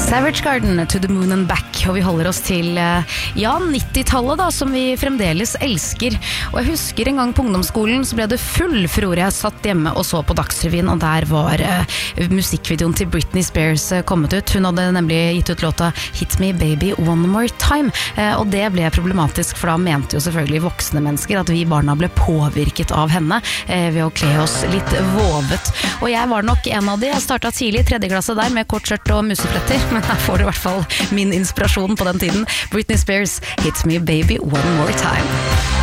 Savage Garden, To the Moon and Back, og vi holder oss til 90-tallet da, som vi fremdeles elsker. Og jeg husker en gang på ungdomsskolen så ble det full furore. Jeg satt hjemme og så på Dagsrevyen, og der var musikkvideoen til Britney Spears kommet ut. Hun hadde nemlig gitt ut låta Hit Me Baby One More Time, og det ble problematisk, for da mente jo selvfølgelig voksne mennesker at vi barna ble påvirket av henne ved å kle oss litt vovet. Og jeg var nok en av de. Jeg startet tidlig, 3. klasse der, med kort skjørt og musefletter, men her får du i hvert fall min inspirasjon på den tiden. Britney Spears, Hit Me Baby One More Time.